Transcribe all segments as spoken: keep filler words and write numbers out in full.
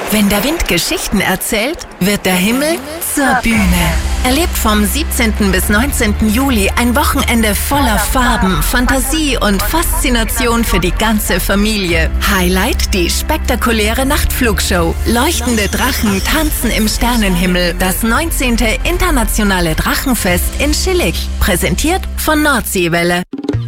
Wenn der Wind Geschichten erzählt, wird der Himmel zur Bühne. Erlebt vom siebzehnten bis neunzehnten Juli ein Wochenende voller Farben, Fantasie und Faszination für die ganze Familie. Highlight die spektakuläre Nachtflugshow. Leuchtende Drachen tanzen im Sternenhimmel. Das neunzehnte Internationale Drachenfest in Schillig. Präsentiert von Nordseewelle.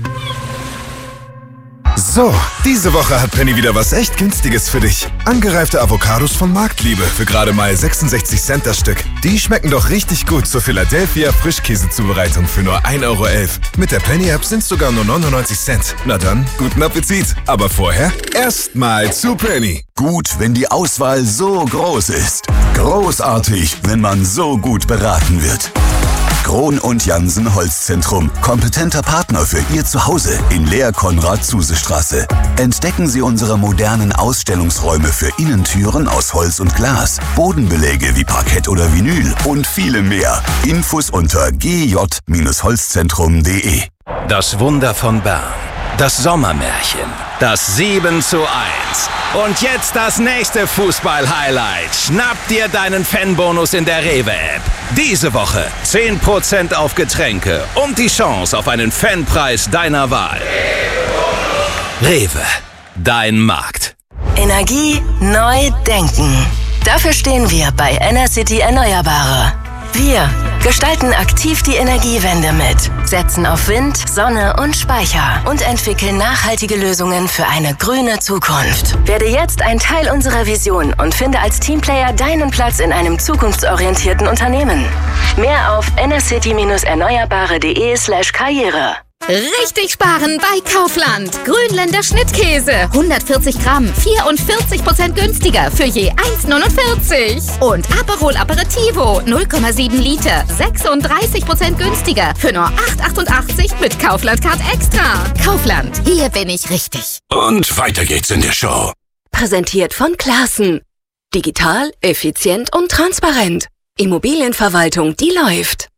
So, diese Woche hat Penny wieder was echt Günstiges für dich. Angereifte Avocados von Marktliebe für gerade mal sechsundsechzig Cent das Stück. Die schmecken doch richtig gut zur Philadelphia Frischkäsezubereitung für nur ein Euro elf. Mit der Penny-App sind es sogar nur neunundneunzig Cent. Na dann, guten Appetit. Aber vorher erstmal zu Penny. Gut, wenn die Auswahl so groß ist. Großartig, wenn man so gut beraten wird. Krohn und Jansen Holzzentrum. Kompetenter Partner für Ihr Zuhause in Lehr-Konrad-Zuse-Straße. Entdecken Sie unsere modernen Ausstellungsräume für Innentüren aus Holz und Glas, Bodenbeläge wie Parkett oder Vinyl und viele mehr. Infos unter g j Bindestrich holzzentrum punkt de. Das Wunder von Bern. Das Sommermärchen. Das sieben zu eins. Und jetzt das nächste Fußball-Highlight. Schnapp dir deinen Fanbonus in der Rewe-App. Diese Woche zehn Prozent auf Getränke und die Chance auf einen Fanpreis deiner Wahl. Rewe, dein Markt. Energie neu denken. Dafür stehen wir bei Enercity Erneuerbare. Wir gestalten aktiv die Energiewende mit, setzen auf Wind, Sonne und Speicher und entwickeln nachhaltige Lösungen für eine grüne Zukunft. Werde jetzt ein Teil unserer Vision und finde als Teamplayer deinen Platz in einem zukunftsorientierten Unternehmen. Mehr auf enercity erneuerbare punkt de slash karriere. Richtig sparen bei Kaufland. Grünländer Schnittkäse. hundertvierzig Gramm, vierundvierzig Prozent günstiger für je eins neunundvierzig. Und Aperol Aperitivo, null Komma sieben Liter, sechsunddreißig Prozent günstiger für nur acht achtundachtzig mit Kaufland Card Extra. Kaufland, hier bin ich richtig. Und weiter geht's in der Show. Präsentiert von Classen. Digital, effizient und transparent. Immobilienverwaltung, die läuft.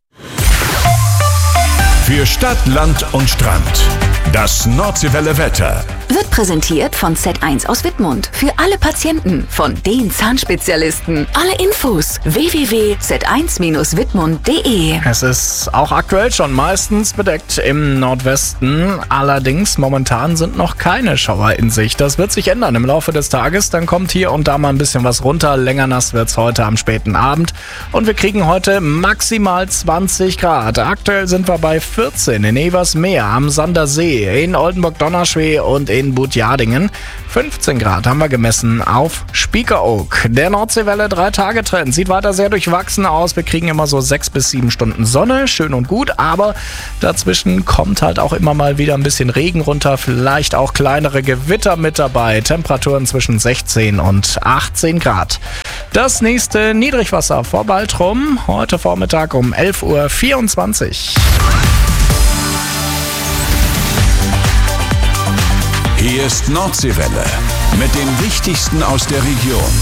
Für Stadt, Land und Strand. Das Nordseewelle Wetter. Wird präsentiert von Z eins aus Wittmund. Für alle Patienten von den Zahnspezialisten. Alle Infos w w w punkt z eins Bindestrich wittmund punkt de. Es ist auch aktuell schon meistens bedeckt im Nordwesten. Allerdings momentan sind noch keine Schauer in Sicht. Das wird sich ändern im Laufe des Tages. Dann kommt hier und da mal ein bisschen was runter. Länger nass wird's heute am späten Abend. Und wir kriegen heute maximal zwanzig Grad. Aktuell sind wir bei vierzehn in Eversmeer am Sandersee, in Oldenburg-Donnerschwee und in in Budjadingen. fünfzehn Grad haben wir gemessen auf Spiekeroog. Der Nordseewelle drei Tage Trend sieht weiter sehr durchwachsen aus. Wir kriegen immer so sechs bis sieben Stunden Sonne, schön und gut, aber dazwischen kommt halt auch immer mal wieder ein bisschen Regen runter, vielleicht auch kleinere Gewitter mit dabei. Temperaturen zwischen sechzehn und achtzehn Grad. Das nächste Niedrigwasser vor Baltrum, heute Vormittag um elf Uhr vierundzwanzig. Hier ist Nordseewelle mit dem Wichtigsten aus der Region.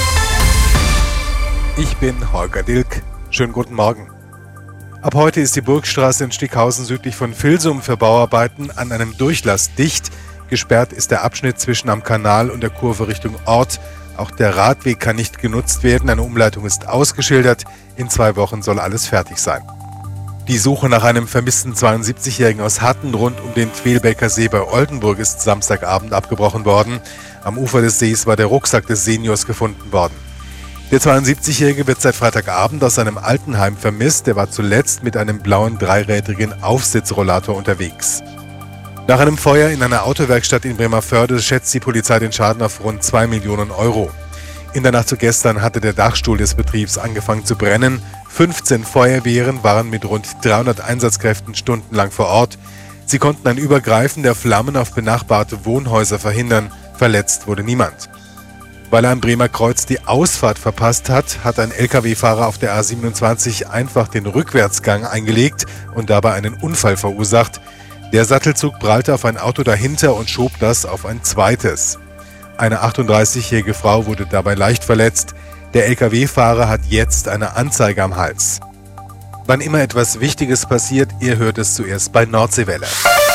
Ich bin Holger Dilk. Schönen guten Morgen. Ab heute ist die Burgstraße in Stickhausen südlich von Vilsum für Bauarbeiten an einem Durchlass dicht. Gesperrt ist der Abschnitt zwischen am Kanal und der Kurve Richtung Ort. Auch der Radweg kann nicht genutzt werden. Eine Umleitung ist ausgeschildert. In zwei Wochen soll alles fertig sein. Die Suche nach einem vermissten zweiundsiebzigjährigen aus Hatten rund um den Twelbecker See bei Oldenburg ist Samstagabend abgebrochen worden. Am Ufer des Sees war der Rucksack des Seniors gefunden worden. Der zweiundsiebzigjährige wird seit Freitagabend aus seinem Altenheim vermisst. Er war zuletzt mit einem blauen dreirädrigen Aufsitzrollator unterwegs. Nach einem Feuer in einer Autowerkstatt in Bremervörde schätzt die Polizei den Schaden auf rund zwei Millionen Euro. In der Nacht zu gestern hatte der Dachstuhl des Betriebs angefangen zu brennen. fünfzehn Feuerwehren waren mit rund dreihundert Einsatzkräften stundenlang vor Ort. Sie konnten ein Übergreifen der Flammen auf benachbarte Wohnhäuser verhindern. Verletzt wurde niemand. Weil er am Bremer Kreuz die Ausfahrt verpasst hat, hat ein L K W-Fahrer auf der A siebenundzwanzig einfach den Rückwärtsgang eingelegt und dabei einen Unfall verursacht. Der Sattelzug prallte auf ein Auto dahinter und schob das auf ein zweites. Eine achtunddreißigjährige Frau wurde dabei leicht verletzt. Der L K W-Fahrer hat jetzt eine Anzeige am Hals. Wann immer etwas Wichtiges passiert, ihr hört es zuerst bei Nordseewelle. Den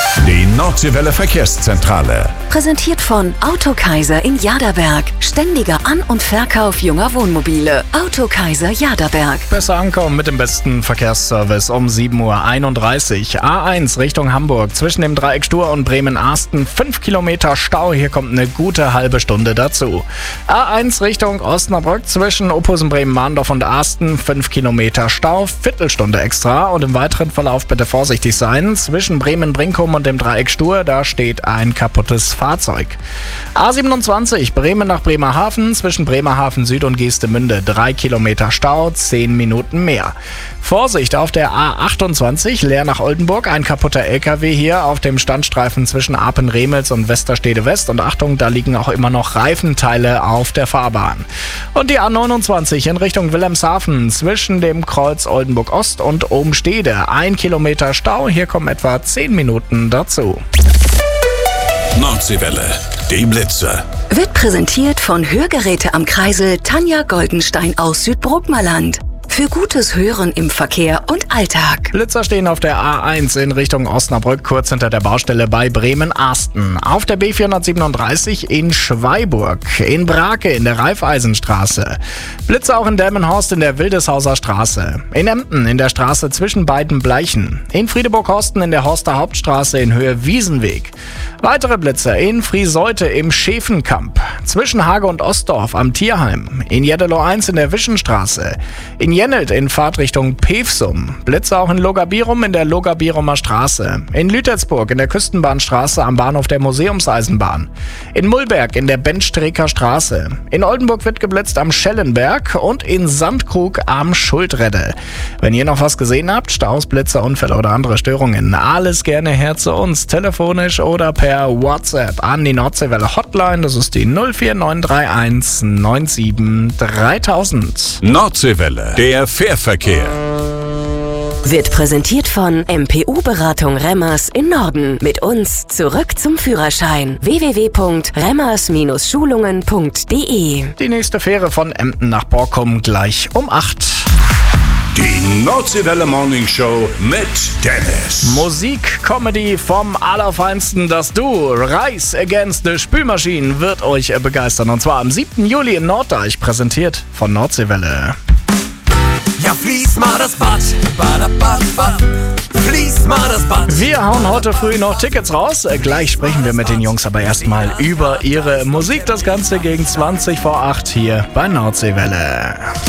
Nordseewelle Verkehrszentrale. Präsentiert von Autokaiser in Jaderberg. Ständiger An- und Verkauf junger Wohnmobile. Autokaiser Jaderberg. Besser ankommen mit dem besten Verkehrsservice um sieben Uhr einunddreißig. A eins Richtung Hamburg. Zwischen dem Dreieck Stur und Bremen-Arsten fünf Kilometer Stau. Hier kommt eine gute halbe Stunde dazu. A eins Richtung Osnabrück. Zwischen Ophusen, Bremen-Mahndorf und Arsten fünf Kilometer Stau. Viertelstunde extra. Und im weiteren Verlauf bitte vorsichtig sein. Zwischen Bremen-Brinkum und dem Dreieck Stur, da steht ein kaputtes Fahrzeug. A siebenundzwanzig Bremen nach Bremerhaven. Zwischen Bremerhaven Süd und Geestemünde drei Kilometer Stau, zehn Minuten mehr. Vorsicht auf der A achtundzwanzig, Leer nach Oldenburg, ein kaputter L K W hier auf dem Standstreifen zwischen Apen-Remels und Westerstede West. Und Achtung, da liegen auch immer noch Reifenteile auf der Fahrbahn. Und die A neunundzwanzig in Richtung Wilhelmshaven, zwischen dem Kreuz Oldenburg Ost und Obenstede, ein Kilometer Stau, hier kommen etwa zehn Minuten dazu. Nordseewelle, die Blitzer. Wird präsentiert von Hörgeräte am Kreisel Tanja Goldenstein aus Südbrookmerland. Für gutes Hören im Verkehr und Alltag. Blitzer stehen auf der A eins in Richtung Osnabrück, kurz hinter der Baustelle bei Bremen-Arsten. Auf der B vierhundertsiebenunddreißig in Schweiburg, in Brake in der Raiffeisenstraße. Blitzer auch in Delmenhorst in der Wildeshauser Straße. In Emden in der Straße zwischen beiden Bleichen. In Friedeburg-Horsten in der Horster Hauptstraße in Höhe Wiesenweg. Weitere Blitzer in Frieseute im Schäfenkamp. Zwischen Hage und Ostdorf am Tierheim. In Jeddelo eins in der Wischenstraße. In Jennelt in Fahrtrichtung Pevsum. Blitzer auch in Logabirum in der Logabirumer Straße. In Lütersburg in der Küstenbahnstraße am Bahnhof der Museumseisenbahn. In Mullberg in der Benstreker Straße. In Oldenburg wird geblitzt am Schellenberg und in Sandkrug am Schuldredde. Wenn ihr noch was gesehen habt, Staus, Blitzer, Unfälle oder andere Störungen, alles gerne her zu uns, telefonisch oder per WhatsApp an die Nordseewelle Hotline. Das ist die null vier neun drei eins neun sieben dreitausend. Nordseewelle, der Fährverkehr. Wird präsentiert von M P U-Beratung Remmers in Norden. Mit uns zurück zum Führerschein. w w w punkt remmers Schulungen punkt de. Die nächste Fähre von Emden nach Borkum gleich um acht. Die Nordseewelle Morning Show mit Dennis. Musik, Comedy vom Allerfeinsten. Das Duo Rise Against the Spülmaschinen wird euch begeistern. Und zwar am siebten Juli in Norddeich, präsentiert von Nordseewelle. Ja, fließ mal das Bad, badabad, fließ mal das Bad. Wir hauen heute früh noch Tickets raus. Gleich sprechen wir mit den Jungs aber erstmal über ihre Musik. Das Ganze gegen zwanzig vor acht hier bei Nordseewelle.